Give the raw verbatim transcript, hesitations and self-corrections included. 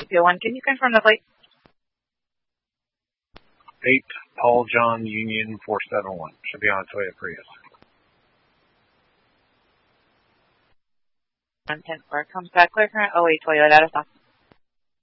two oh one. Can you confirm the plate? eight Paul John Union four seven one. Should be on its way to Prius. one ten four comes back clear current oh eight Toyota out of stock.